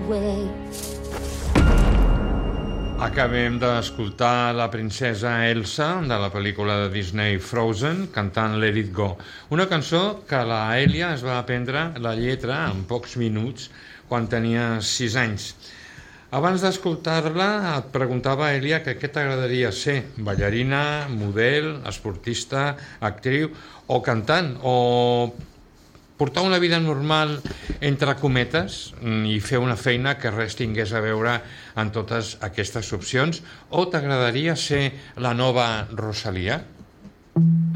away. Acabem d'escoltar la princesa Elsa de la pel·lícula de Disney Frozen cantant Let It Go, una cançó que la Èlia es va aprendre la lletra en pocs minuts quan tenia 6 anys. Abans d'escoltar-la et preguntava, Èlia, que què t'agradaria ser? Ballarina, model, esportista, actriu o cantant? O portar una vida normal entre cometes i fer una feina que res tingués a veure en totes aquestes opcions? O t'agradaria ser la nova Rosalia?